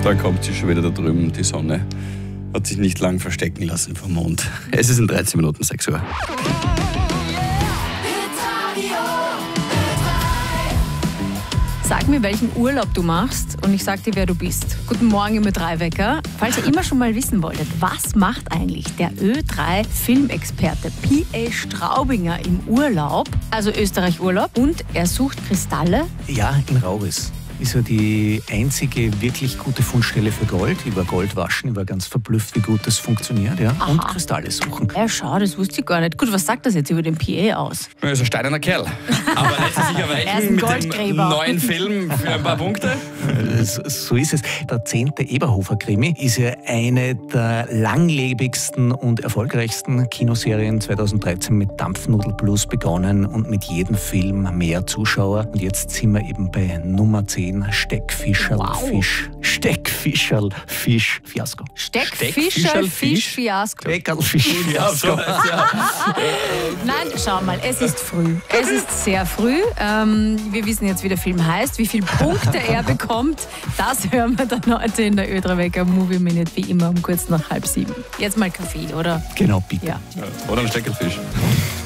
Da kommt sie schon wieder da drüben, die Sonne. Hat sich nicht lang verstecken lassen vom Mond. Es ist in 13 Minuten 6 Uhr. Sag mir, welchen Urlaub du machst und ich sag dir, wer du bist. Guten Morgen im Ö3-Wecker. Falls ihr immer schon mal wissen wolltet, was macht eigentlich der Ö3-Filmexperte P.A. Straubinger im Urlaub, also Österreich-Urlaub, und er sucht Kristalle? Ja, in Rauris ist ja die einzige wirklich gute Fundstelle für Gold. Ich war Gold waschen, ich war ganz verblüfft, wie gut das funktioniert. Ja? Und Kristalle suchen. Ja, schau, das wusste ich gar nicht. Gut, was sagt das jetzt über den PA aus? Er ist ein steinerner Kerl. Aber lässt er sich Er ist erweichen ein mit dem Goldgräber. neuen Film für ein paar Punkte? So ist es. Der 10. Eberhofer-Krimi ist ja eine der langlebigsten und erfolgreichsten Kinoserien 2013 mit Dampfnudel Plus begonnen und mit jedem Film mehr Zuschauer. Und jetzt sind wir eben bei Nummer 10, Steckfischerl Fisch. Steckfischerl Fisch Fiasko. Steckfischerl Fisch Fiasko. Steckerl Fisch Fiasko. Nein, schau mal, es ist früh. Es ist sehr früh. Wir wissen jetzt, wie der Film heißt, wie viele Punkte er bekommt. Das hören wir dann heute in der Ö3-Wecker Movie Minute, wie immer um kurz nach 6:30. Jetzt mal Kaffee, oder? Genau, bitte. Ja. Oder ein Steckelfisch.